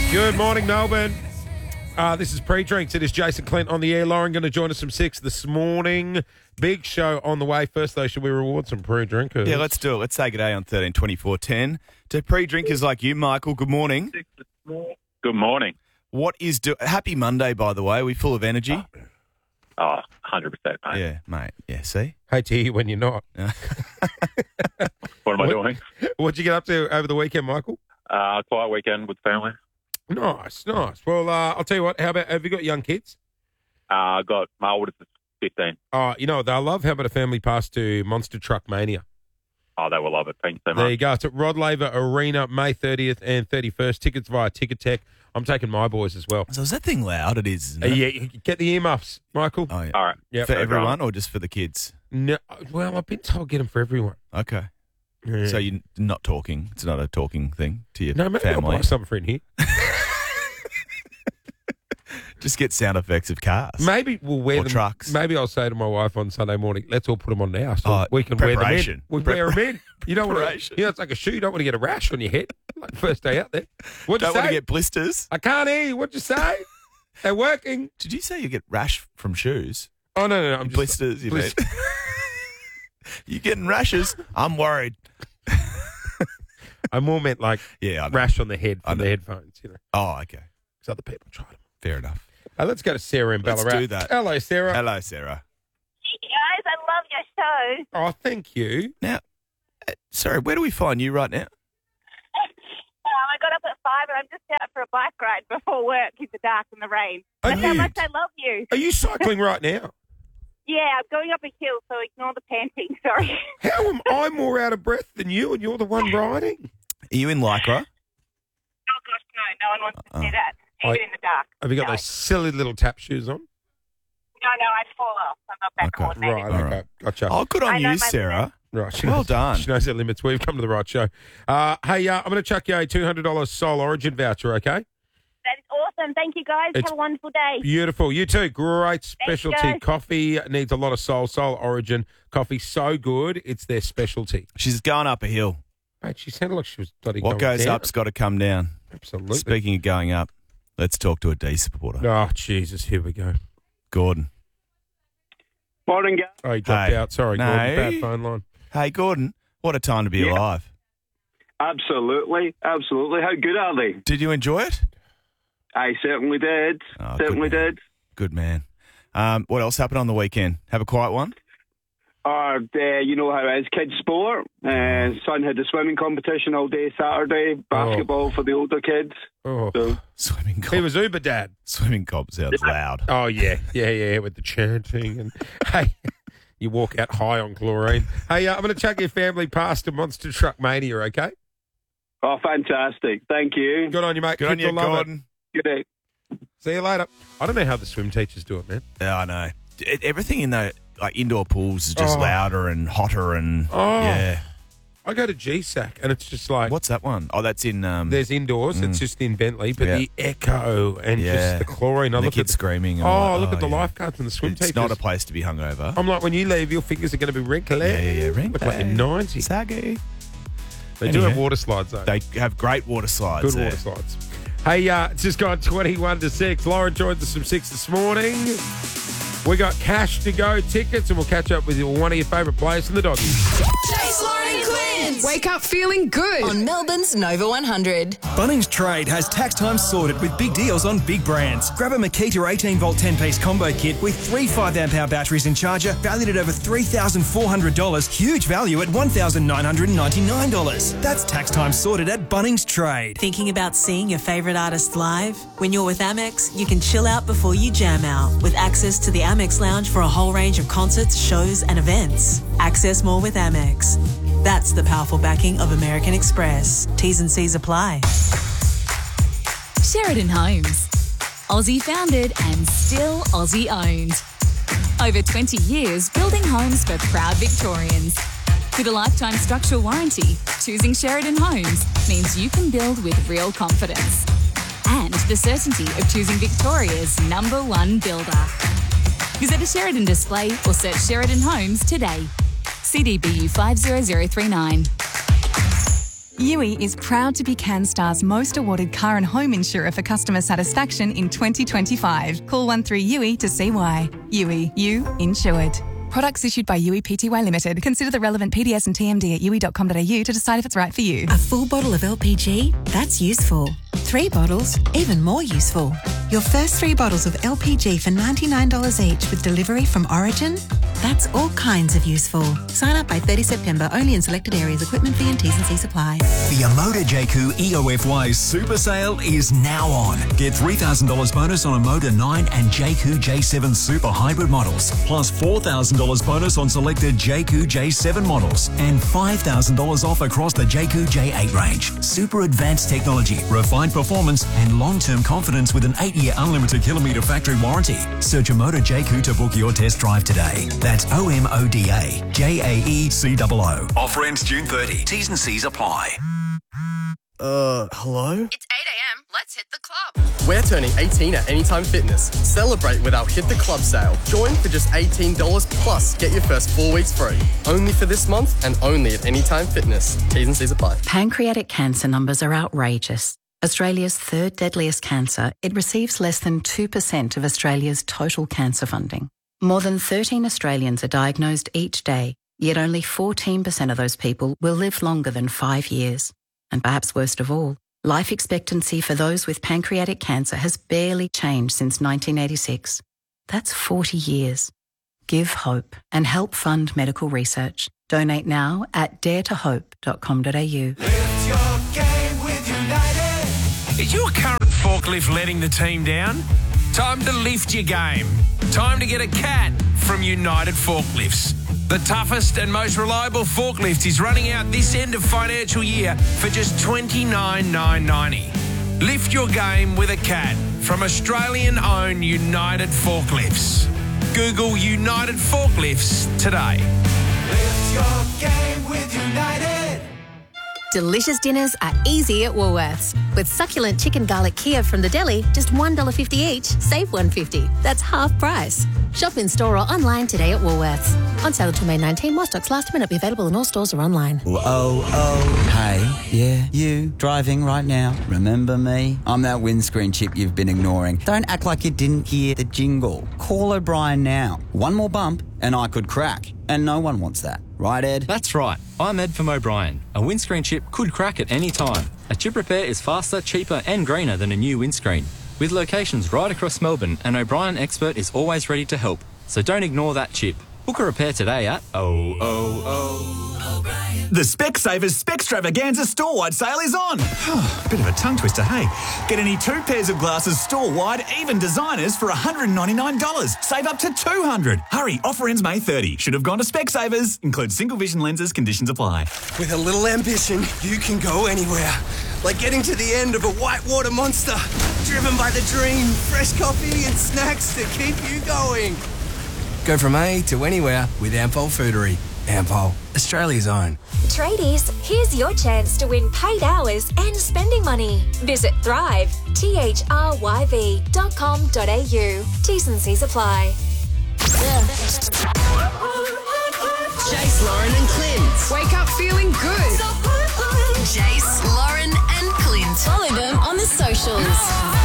Good morning, Melbourne. This is Pre-Drinks. It is Jason Clint on the air. Lauren going to join us from 6 this morning. Big show on the way. First, though, should we reward some pre-drinkers? Yeah, let's do it. Let's say good day on 13-24-10. To pre-drinkers like you, Michael, good morning. Good morning. Happy Monday, by the way. Are we full of energy? Oh, 100%, mate. Yeah, mate. Yeah, see? Hate to hear when you're not. What am I doing? What'd you get up to over the weekend, Michael? Quiet weekend with family. Nice. Well, I'll tell you what. How about, have you got young kids? I got my oldest is 15. You know what they'll love? How about a family pass to Monster Truck Mania? Oh, they will love it. Thanks so much. There you go. It's at Rod Laver Arena, May 30th and 31st. Tickets via Ticket Tech. I'm taking my boys as well. So is that thing loud? It is, isn't it? Yeah, get the earmuffs, Michael. Oh, yeah. All right. Yep. For everyone or just for the kids? No, well, I've been told get them for everyone. Okay. Yeah. So you're not talking. It's not a talking thing to your No, maybe I'll family. buy something for in here. Just get sound effects of cars. Maybe we'll wear Or them. trucks. Maybe I'll say to my wife on Sunday morning, let's all put them on now so Oh, we can wear them in. preparation. We wear them in. You don't want to, Preparation. it's like a shoe. You don't want to get a rash on your head. Like first day out there. What'd Don't you want say? to get blisters. I can't hear you. What'd you say? They're working. Did you say you get rash from shoes? Oh, no. I'm just, Blisters, you mean? You getting rashes? I'm worried. I more meant like Yeah, I know. rash on the head I from know. the headphones, you know. Oh, okay. Because other people try them. Fair enough. Let's go to Sarah in Let's Ballarat. do that. Hello, Sarah. Hello, Sarah. Hey guys, I love your show. Oh, thank you. Now, sorry, where do we find you right now? I got up at 5 and I'm just out for a bike ride before work in the dark and the rain. Are That's how you? much I love you. Are you cycling right now? Yeah, I'm going up a hill, so ignore the panting. Sorry. How am I more out of breath than you and you're the one riding? Are you in Lycra? Oh gosh, no one wants to see that. I- Even in the dark. Have you got No. those silly little tap shoes on? No, I'd fall off. I'm not that Okay. coordinated. Right, All okay. right. Gotcha. Oh, good I on know you, my Sarah. Right, she Well knows- done. She knows her limits. We've come to the right show. Hey, I'm going to chuck you a $200 Soul Origin voucher, okay? That is awesome. Thank you guys. It's Have a wonderful day. Beautiful. You too. Great specialty guys. coffee. Needs a lot of soul. Soul Origin coffee. So good. It's their specialty. She's going up a hill. Mate, she sounded like she was bloody What going goes down. up's got to come down. Absolutely. Speaking of going up, let's talk to a D supporter. Oh, Jesus. Here we go. Gordon. Morning, guys. Oh, he dropped Hey. out. Sorry, No. Gordon. Bad phone line. Hey, Gordon. What a time to be Yeah. alive. Absolutely. How good are they? Did you enjoy it? I certainly did. Oh, certainly good man. did. Good man. What else happened on the weekend? Have a quiet one? You know how it is, kids' sport. Son had the swimming competition all day Saturday, basketball for the older kids. Oh. So, Swimming He comp. was Uber Dad. Swimming comp sounds loud. Oh, yeah, with the chanting. And hey, you walk out high on chlorine. Hey, I'm going to chuck your family past to Monster Truck Mania, okay? fantastic. Thank you. Good on you, mate. Good on Kids you, will love Gordon. Good day. it. See you later. I don't know how the swim teachers do it, man. Yeah, I know. Everything in the indoor pools is just Oh. louder and hotter and Oh. yeah. I go to GSAC and it's just like, What's that one? Oh, that's in there's indoors, it's just in Bentley, but Yeah. the echo and Yeah. just the chlorine. I the look kids at screaming. And oh, look at the yeah. lifeguards and the swim It's teachers. not a place to be hungover. I'm like, when you leave, your fingers are going to be wrinkly. Yeah. Ring Look like you're 90. Saggy. They do have Anyhow. water slides, though. They have great water slides. Good there. water slides. Hey, it's just gone 21 to 6. Lauren joined us from 6 this morning. We got cash to go, tickets, and we'll catch up with one of your favourite players from the Doggies. Chase, Lauren and Clint. Wake up feeling good. On Melbourne's Nova 100. Bunnings Trade has tax time sorted with big deals on big brands. Grab a Makita 18-volt 10-piece combo kit with 3 5-amp-hour batteries and charger valued at over $3,400. Huge value at $1,999. That's tax time sorted at Bunnings Trade. Thinking about seeing your favourite artist live? When you're with Amex, you can chill out before you jam out with access to the Amex Lounge for a whole range of concerts, shows and events. Access more with Amex. That's the powerful backing of American Express. T's and C's apply. Sheridan Homes. Aussie founded and still Aussie owned. Over 20 years building homes for proud Victorians. With a lifetime structural warranty, choosing Sheridan Homes means you can build with real confidence. And the certainty of choosing Victoria's #1 builder. Visit a Sheridan display or search Sheridan Homes today. CDBU 50039. Yui is proud to be CanStar's most awarded car and home insurer for customer satisfaction in 2025. Call 13-YUI to see why. Yui, you insured. Products issued by Yui Pty Limited. Consider the relevant PDS and TMD at yui.com.au to decide if it's right for you. A full bottle of LPG? That's useful. 3 bottles? Even more useful. Your first 3 bottles of LPG for $99 each with delivery from Origin? That's all kinds of useful. Sign up by 30 September only in selected areas. Equipment fee and T's and C's apply. The Amoda JQ EOFY Super Sale is now on. Get $3,000 bonus on Amoda 9 and JQ J7 Super Hybrid models, plus $4,000 bonus on selected JQ J7 models, and $5,000 off across the JQ J8 range. Super advanced technology, refined performance, and long-term confidence with an 8-year unlimited kilometre factory warranty. Search Amoda JQ to book your test drive today. That's OMODA JAECOO. Offer ends June 30. T's and C's apply. Hello? It's 8 a.m. Let's hit the club. We're turning 18 at Anytime Fitness. Celebrate with our Hit the Club sale. Join for just $18 plus get your first 4 weeks free. Only for this month and only at Anytime Fitness. T's and C's apply. Pancreatic cancer numbers are outrageous. Australia's third deadliest cancer, it receives less than 2% of Australia's total cancer funding. More than 13 Australians are diagnosed each day, yet only 14% of those people will live longer than 5 years. And perhaps worst of all, life expectancy for those with pancreatic cancer has barely changed since 1986. That's 40 years. Give hope and help fund medical research. Donate now at daretohope.com.au. Lift your game with United. Is your current forklift letting the team down? Time to lift your game. Time to get a CAT from United Forklifts. The toughest and most reliable forklift is running out this end of financial year for just $29,990. Lift your game with a CAT from Australian-owned United Forklifts. Google United Forklifts today. Lift your game with United. Delicious dinners are easy at Woolworths. With succulent chicken garlic Kiev from the deli, just $1.50 each, save $1.50. That's half price. Shop in store or online today at Woolworths. On sale until May 19, while stocks last, may not be available in all stores or online. Hey, yeah, you, driving right now. Remember me? I'm that windscreen chip you've been ignoring. Don't act like you didn't hear the jingle. Call O'Brien now. One more bump and I could crack. And no one wants that. Right, Ed? That's right. I'm Ed from O'Brien. A windscreen chip could crack at any time. A chip repair is faster, cheaper and greener than a new windscreen. With locations right across Melbourne, an O'Brien expert is always ready to help. So don't ignore that chip. Book a repair today at O'Brien. The Specsavers Specstravaganza store-wide sale is on. Bit of a tongue twister, hey? Get any 2 pairs of glasses store-wide, even designers, for $199. Save up to $200. Hurry, offer ends May 30. Should have gone to Specsavers. Includes single vision lenses, conditions apply. With a little ambition, you can go anywhere. Like getting to the end of a whitewater monster. Driven by the dream, fresh coffee and snacks to keep you going. Go from A to anywhere with Ampol Foodery. Ampol, Australia's own. Tradies, here's your chance to win paid hours and spending money. Visit Thrive, thryv.com.au. T's and C's apply. Jace, Lauren and Clint. Wake up feeling good. Jace, Lauren and Clint. Follow them on the socials.